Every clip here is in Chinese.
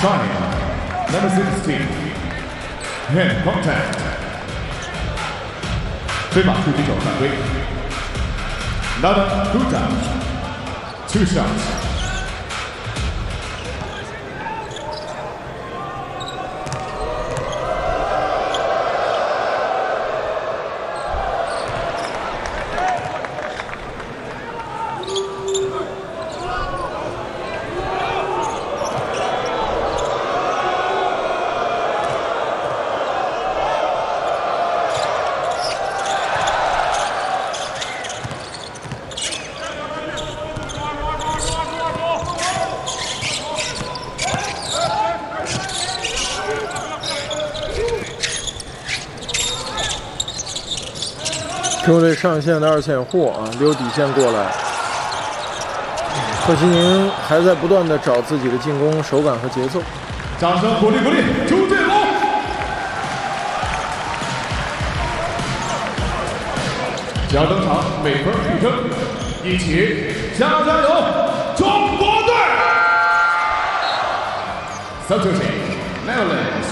Trying number 16 hand contact 非法触击手犯规 Nada Huta 2 shots 中队上线的2线货啊，溜底线过来。贺西宁还在不断的找自己的进攻手感和节奏。 掌声鼓励鼓励，朱建龙！将登场，每分必争，一起加油！中国队 ！Substitute Netherlands。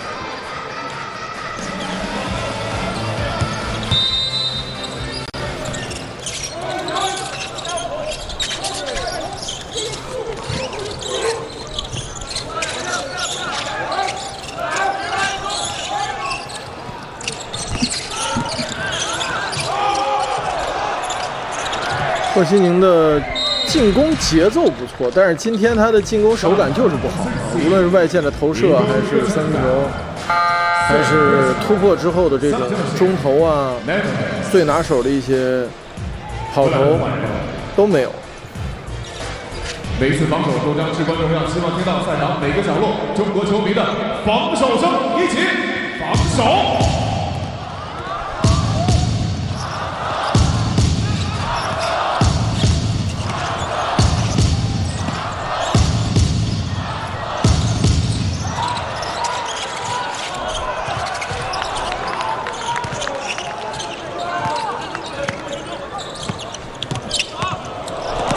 贺西宁的进攻节奏不错，但是今天他的进攻手感就是不好啊！无论是外线的投射，还是三分球，还是突破之后的这种中投啊，最拿手的一些跑投都没有。 每一次防守都将至关重要，希望听到赛场每个角落中国球迷的防守声，一起防守。